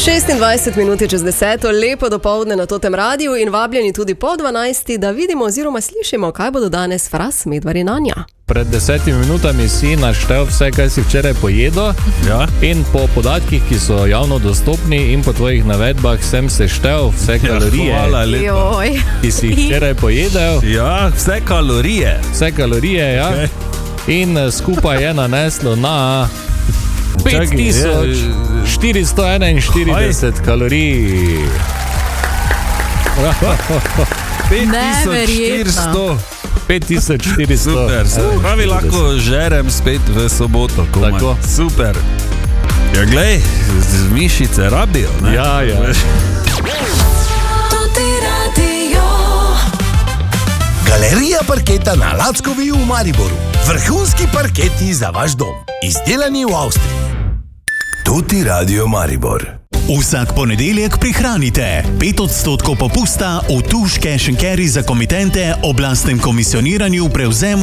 26 minut je čez 10, lepo dopoldne na Totem radiju in vabljeni tudi po 12, da vidimo oziroma slišimo, kaj bodo danes Fras, Medvard in Anja. Pred 10 minutami si naštel vse, kaj si včeraj pojedel, in po podatkih, ki so javno dostopni in po tvojih navedbah sem seštel vse kalorije, ki si jih včeraj pojedel. Ja, vse kalorije. Vse kalorije, ja. Okay. In skupaj je naneslo na 5441 kalorij. 5400. 5400. Super, pravi lahko žerem spet v soboto. Tako. Super. Ja, glej, mišice rabijo, ne? Ja. Galerija parketa na Lackovi v Mariboru. Vrhunski parketi za vaš dom. Izdelani v Avstriji. Tuti Radio Maribor. Vsak ponedeljek prihranite 5% popusta v Tuš Cash & Carry za komitente ob lastnem komisioniranju, prevzemu